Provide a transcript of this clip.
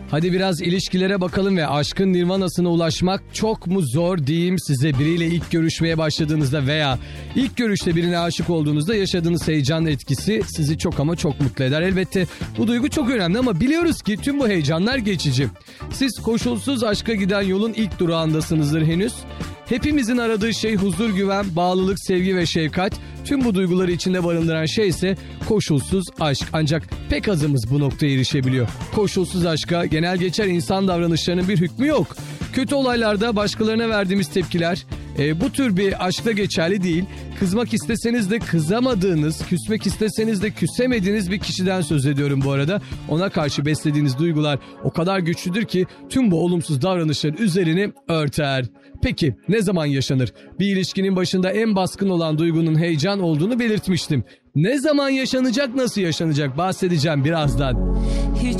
Hadi biraz ilişkilere bakalım ve aşkın nirvanasına ulaşmak çok mu zor diyeyim size. Biriyle ilk görüşmeye başladığınızda veya ilk görüşte birine aşık olduğunuzda yaşadığınız heyecan etkisi sizi çok ama çok mutlu eder. Elbette bu duygu çok önemli ama biliyoruz ki tüm bu heyecanlar geçici. Siz koşulsuz aşka giden yolun ilk durağındasınızdır henüz. Hepimizin aradığı şey huzur, güven, bağlılık, sevgi ve şefkat. Tüm bu duyguları içinde barındıran şey ise koşulsuz aşk. Ancak pek azımız bu noktaya erişebiliyor. Koşulsuz aşka genel geçer insan davranışlarının bir hükmü yok. Kötü olaylarda başkalarına verdiğimiz tepkiler bu tür bir aşkta geçerli değil. Kızmak isteseniz de kızamadığınız, küsmek isteseniz de küsemediğiniz bir kişiden söz ediyorum bu arada. Ona karşı beslediğiniz duygular o kadar güçlüdür ki tüm bu olumsuz davranışların üzerini örter. Peki ne zaman yaşanır? Bir ilişkinin başında en baskın olan duygunun heyecan olduğunu belirtmiştim. Ne zaman yaşanacak, nasıl yaşanacak bahsedeceğim birazdan.